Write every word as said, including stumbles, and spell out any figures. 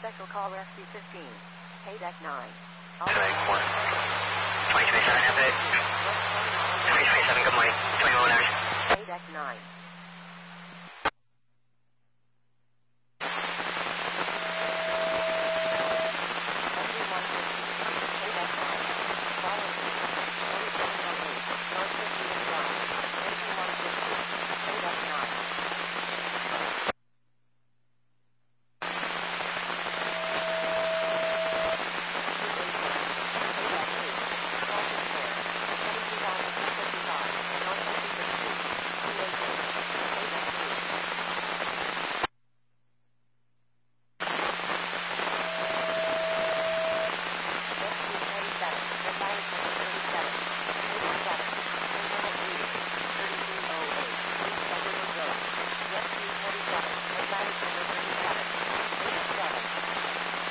Special Call Rescue fifteen. Hey, deck nine. twenty twenty-seven, have it. twenty twenty-seven, good morning. twenty-one hours. Hey, deck nine.